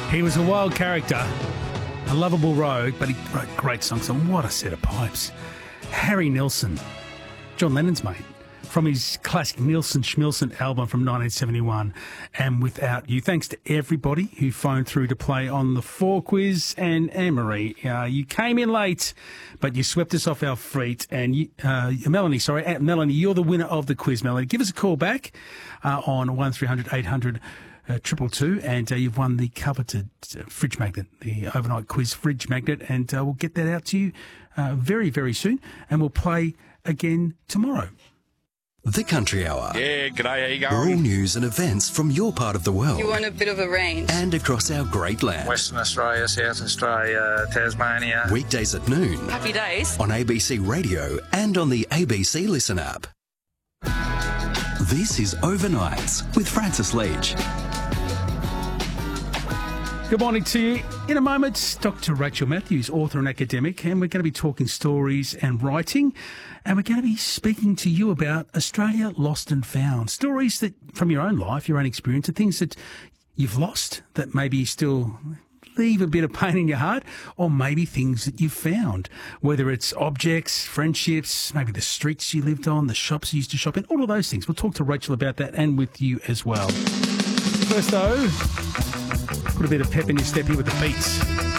He was a wild character, a lovable rogue, but he wrote great songs, and what a set of pipes. Harry Nilsson, John Lennon's mate, from his classic Nilsson Schmilsson album from 1971, and Without You. Thanks to everybody who phoned through to play on the 4 quiz. And Anne-Marie, you came in late, but you swept us off our feet. And Melanie, you're the winner of the quiz, Melanie. Give us a call back on 1300 800 222, and you've won the coveted fridge magnet, the overnight quiz fridge magnet, and we'll get that out to you very, very soon, and we'll play again tomorrow. The Country Hour. Yeah, g'day, how you going? All news and events from your part of the world. You want a bit of a range. And across our great land. Western Australia, South Australia, Tasmania. Weekdays at noon. Happy days. On ABC Radio and on the ABC Listen app. This is Overnights with Francis Leach. Good morning to you. In a moment, Dr. Rachel Matthews, author and academic, and we're going to be talking stories and writing, and we're going to be speaking to you about Australia Lost and Found. Stories that from your own life, your own experience, and things that you've lost that maybe still leave a bit of pain in your heart, or maybe things that you've found, whether it's objects, friendships, maybe the streets you lived on, the shops you used to shop in, all of those things. We'll talk to Rachel about that and with you as well. First, though, put a bit of pep in your step here with the beats.